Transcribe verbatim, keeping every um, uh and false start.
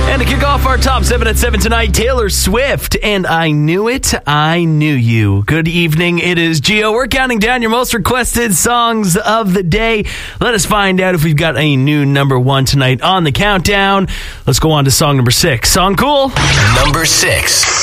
And to kick off our top seven at seven tonight, Taylor Swift and I Knew It, I Knew You. Good evening. It is Gio. We're counting down your most requested songs of the day. Let us find out if we've got a new number one tonight on the countdown. Let's go on to song number six. Song cool. Number six.